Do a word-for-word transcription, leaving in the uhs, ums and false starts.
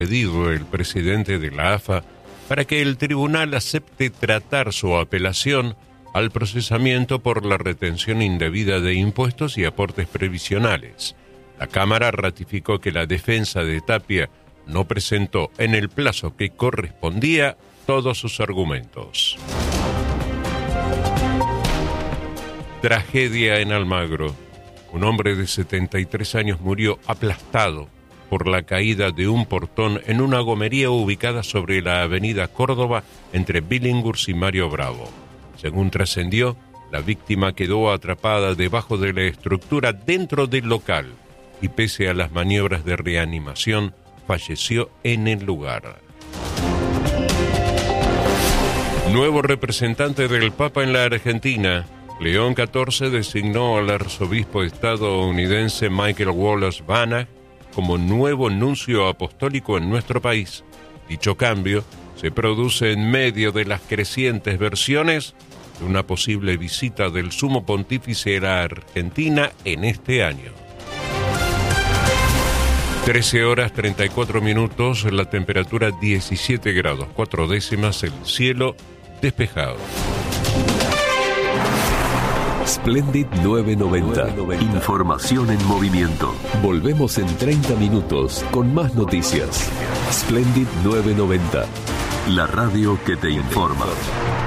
pedido el presidente de la A F A para que el tribunal acepte tratar su apelación al procesamiento por la retención indebida de impuestos y aportes previsionales. La Cámara ratificó que la defensa de Tapia no presentó en el plazo que correspondía todos sus argumentos. Tragedia en Almagro. Un hombre de setenta y tres años murió aplastado por la caída de un portón en una gomería ubicada sobre la avenida Córdoba entre Billinghurst y Mario Bravo. Según trascendió, la víctima quedó atrapada debajo de la estructura dentro del local y pese a las maniobras de reanimación, falleció en el lugar. Nuevo representante del Papa en la Argentina. León catorce designó al arzobispo estadounidense Michael Wallace Banach como nuevo nuncio apostólico en nuestro país. Dicho cambio se produce en medio de las crecientes versiones de una posible visita del sumo pontífice a la Argentina en este año. trece horas treinta y cuatro minutos, la temperatura diecisiete grados cuatro décimas, el cielo despejado. Splendid novecientos noventa. Información en movimiento. Volvemos en treinta minutos con más noticias. Splendid novecientos noventa. La radio que te informa.